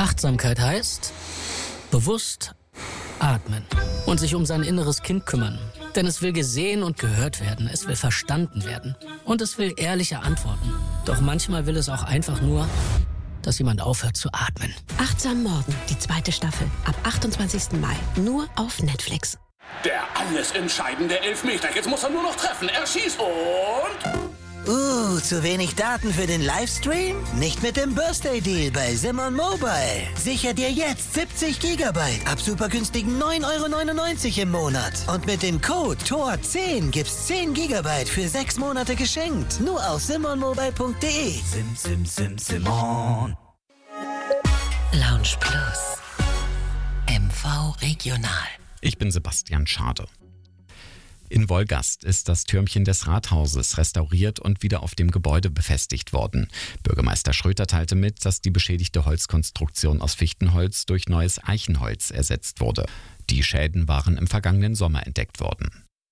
Achtsamkeit heißt bewusst atmen und sich um sein inneres Kind kümmern. Denn es will gesehen und gehört werden, es will verstanden werden und es will ehrliche Antworten. Doch manchmal will es auch einfach nur, dass jemand aufhört zu atmen. Achtsam Morgen, die 2. Staffel, ab 28. Mai, nur auf Netflix. Der alles entscheidende Elfmeter. Jetzt muss er nur noch treffen. Er schießt und... zu wenig Daten für den Livestream? Nicht mit dem Birthday-Deal bei Simon Mobile. Sicher dir jetzt 70 Gigabyte ab super günstigen 9,99 € im Monat. Und mit dem Code TOR10 gibt's 10 Gigabyte für 6 Monate geschenkt. Nur auf simonmobile.de. Simon. Lounge Plus. MV Regional. Ich bin Sebastian Schade. In Wolgast ist das Türmchen des Rathauses restauriert und wieder auf dem Gebäude befestigt worden. Bürgermeister Schröter teilte mit, dass die beschädigte Holzkonstruktion aus Fichtenholz durch neues Eichenholz ersetzt wurde. Die Schäden waren im vergangenen Sommer entdeckt worden.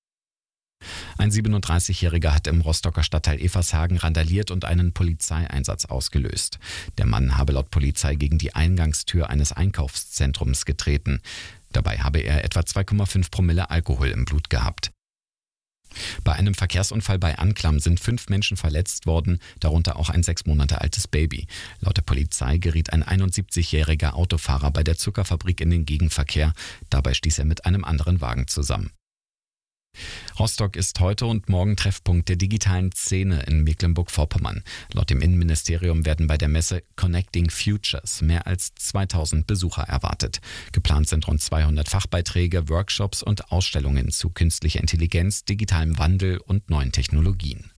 Ein 37-Jähriger hat im Rostocker Stadtteil Evershagen randaliert und einen Polizeieinsatz ausgelöst. Der Mann habe laut Polizei gegen die Eingangstür eines Einkaufszentrums getreten. Dabei habe er etwa 2,5 Promille Alkohol im Blut gehabt. Bei einem Verkehrsunfall bei Anklam sind 5 Menschen verletzt worden, darunter auch ein 6 Monate altes Baby. Laut der Polizei geriet ein 71-jähriger Autofahrer bei der Zuckerfabrik in den Gegenverkehr. Dabei stieß er mit einem anderen Wagen zusammen. Rostock ist heute und morgen Treffpunkt der digitalen Szene in Mecklenburg-Vorpommern. Laut dem Innenministerium werden bei der Messe Connecting Futures mehr als 2000 Besucher erwartet. Geplant sind rund 200 Fachbeiträge, Workshops und Ausstellungen zu künstlicher Intelligenz, digitalem Wandel und neuen Technologien.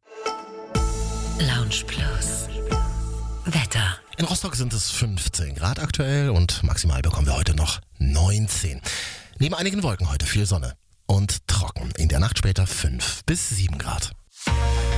Lounge Plus. Wetter. In Rostock sind es 15 Grad aktuell und maximal bekommen wir heute noch 19. Neben einigen Wolken heute viel Sonne und trocken. In der Nacht später 5 bis 7 Grad.